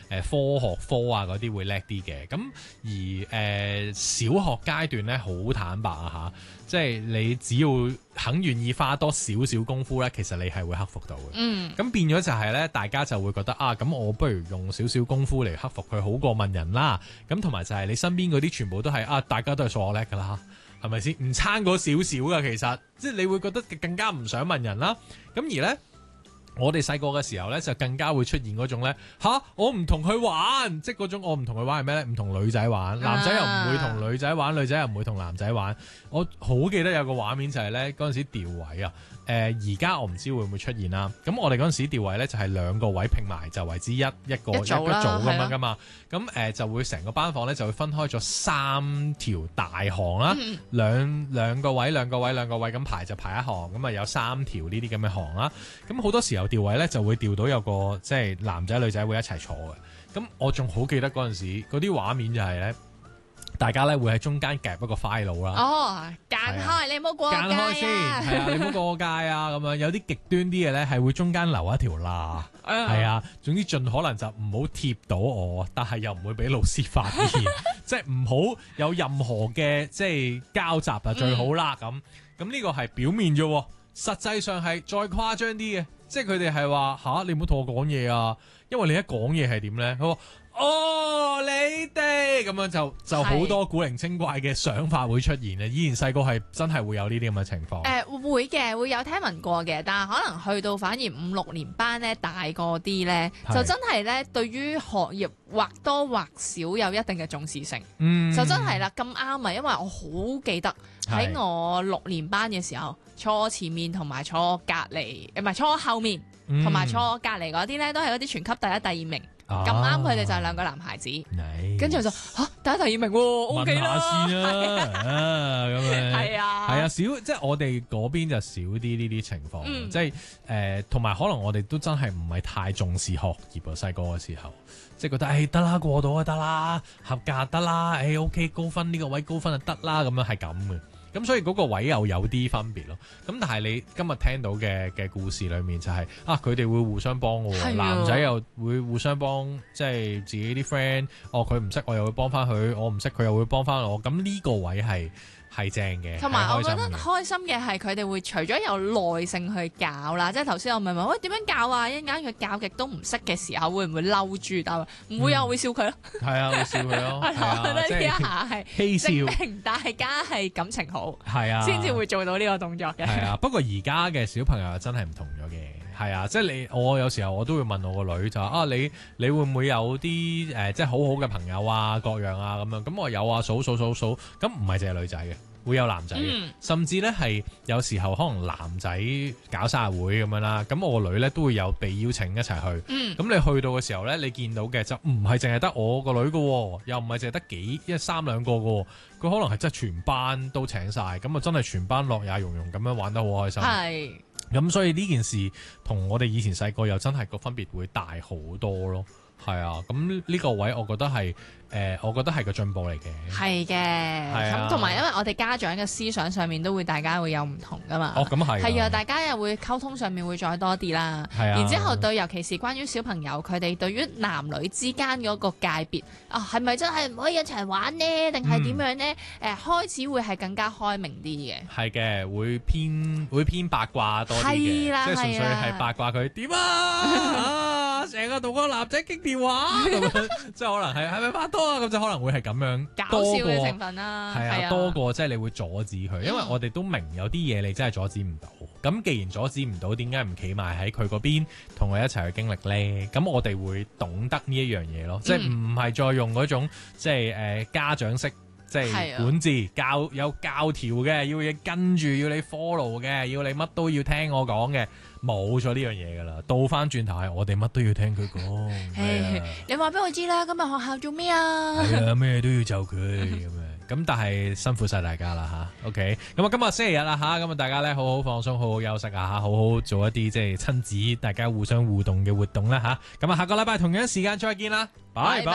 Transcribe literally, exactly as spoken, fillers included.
誒科學科啊嗰啲會叻啲嘅。咁而誒、呃、小學階段咧，好坦白啊嚇，即係你只要肯願意花多少少功夫咧，其實你係會克服到嘅。 嗯， 咁變咗就係咧，大家就會覺得啊，咁我不如用少少功夫嚟克服佢，好過問人啦。咁同埋就係你身邊嗰啲全部都係啊，大家都係數學叻㗎啦，係咪先？唔差嗰少少㗎，其實即係你會覺得更加唔想問人啦。咁而咧，我哋細個嘅時候咧，就更加會出現嗰種咧吓，我唔同佢玩，即係嗰種我唔同佢玩係咩咧？唔同女仔玩，男仔又唔會同女仔玩，女仔又唔會同男仔玩。我好記得有個畫面就係咧，嗰陣時調位啊。誒而家我唔知會唔會出現啦。咁我哋嗰陣時調位咧就係兩個位拼埋就為之一一個一,一組咁樣噶嘛。咁誒、呃、就會成個班房咧就會分開咗三條大行啦，嗯、兩兩個位兩個位兩個位咁排就排一行，咁啊有三條呢啲咁嘅行啦。咁好多時候調位咧就會調到有個即係男仔女仔會一齊坐嘅。咁我仲好記得嗰陣時嗰啲畫面就係咧。大家咧會喺中間夾一個 file 啦。 哦，間開、啊、你唔好過界啊！間開先， 係啊，你唔好過界啊！咁樣有啲極端啲嘅咧，係會中間留一條罅。係啊，總之盡可能就唔好貼到我，但係又唔會俾老師發現，即係唔好有任何嘅即係交集啊，最好啦咁。咁呢個係表面啫，實際上係再誇張啲嘅，即係佢哋係話吓，你唔好同我講嘢啊，因為你一講嘢係點咧？佢話。哦，你哋咁樣就就好多古靈精怪嘅想法會出現啊！以前細個係真係會有呢啲咁嘅情況。誒、 呃、會嘅，會有聽聞過嘅，但係可能去到反而五六年班咧大個啲咧，就真係咧對於學業或多或少有一定嘅重視性。嗯，就真係啦，咁啱啊！因為我好記得喺我六年班嘅時候，坐我前面同埋坐我隔離，唔係坐我後面同埋、嗯、坐我隔離嗰啲咧，都係嗰啲全級第一、第二名。咁啱佢哋就係兩個男孩子，跟住就嚇第一第二名喎，O K 啦，問下先啦，咁樣係啊，係啊，少即係我哋嗰邊就少啲呢啲情況，嗯、即係誒同埋可能我哋都真係唔係太重視學業啊，細個嘅時候，即係覺得誒得啦，過到就得啦，合格得啦，誒 O K 高分呢個位高分就得啦，咁樣係咁嘅。咁所以嗰個位又有啲分別咯。咁但係你今日聽到嘅嘅故事裏面就係、是、啊，佢哋會互相幫嘅喎，男仔又會互相幫，即係自己啲 friend。哦，佢唔識我又會幫翻佢，我唔識佢又會幫翻我。咁呢個位係係正嘅。同埋我覺得開心嘅係佢哋會除咗有耐性去教啦，即係頭先我咪問喂點樣教啊？一陣間佢教極都唔識嘅時候，會唔會嬲住？但係唔會啊，嗯、會笑佢咯。係啊，會笑佢咯。係啊，我覺得呢一下係嬉笑，證明大家係感情好。係啊，先至會做到呢個動作嘅。係啊，不過而家嘅小朋友真係唔同咗嘅。係啊，即係你我有時候我都會問我個女就話啊，你你會唔會有啲誒、呃、即係好好嘅朋友啊各樣啊咁樣？咁我有啊，數數數數，咁唔係淨係女仔嘅。會有男仔嘅，嗯、甚至咧係有時候可能男仔搞生日會咁樣啦，咁我個女咧都會有被邀請一齊去。咁、嗯、你去到嘅時候咧，你見到嘅就唔係淨係得我個女嘅，又唔係淨係得幾一三兩個嘅，佢可能係真係全班都請晒，咁啊真係全班樂也融融咁樣玩得好開心。係，咁所以呢件事同我哋以前細個又真係個分別會大好多咯。係啊，咁呢個位我覺得係。誒、呃，我覺得係個進步嚟嘅，係嘅，咁同埋因為我哋家長嘅思想上面都會大家會有唔同噶嘛，哦，咁係，係啊，大家又會溝通上面會再多啲啦，係啊，然之後對尤其是關於小朋友佢哋對於男女之間嗰個界別啊，係咪真係唔可以一齊玩呢？定係點樣呢？誒、嗯呃，開始會係更加開明啲嘅，係嘅，會偏會偏八卦多啲嘅，即係純粹係八卦佢點啊，成個同個男仔傾電話咁樣，即係可能係係咪拍拖？咁就可能會係咁樣搞笑嘅成分啦，係啊，多過即係你會阻止佢，因為我哋都明有啲嘢你真係阻止唔到。咁既然阻止唔到，點解唔企埋喺佢嗰邊同佢一齊去經歷咧？咁我哋會懂得呢一樣嘢咯，即係唔係再用嗰種即係誒家長式即係管治教有教條嘅，要你跟住，要你 follow 嘅，要你乜都要聽我講嘅。冇咗呢樣嘢噶啦，倒翻轉頭係我哋乜都要聽佢講。啊、你話俾我知啦，今日學校做咩啊？係啊，咩都要就佢咁樣。咁但係辛苦晒大家啦吓 OK，咁啊今日星期日啦吓，咁啊大家咧好好放鬆，好好休息啊吓，好好做一啲即係親子大家互相互動嘅活動啦吓。咁啊下個禮拜同樣時間再見啦，拜拜。